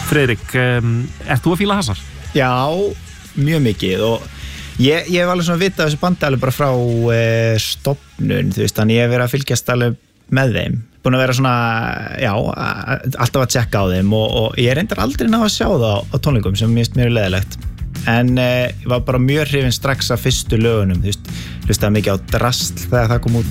Friðrik, ert þú að fíla Hazard? Já, mjög mikið og ég hef alveg svona vitað þessu bandi alveg bara frá stofnun, þú veist, þannig ég hef verið að fylgjast alveg með þeim, búin að vera svona, já, alltaf að tjekka á þeim og ég reyndar aldrei ná að sjá það á tónleikum sem mér finnst mjög leiðilegt, en ég var bara mjög hrifinn strax af fyrstu lögunum, þú veist, hlustaði mikið á Drasl þegar það kom út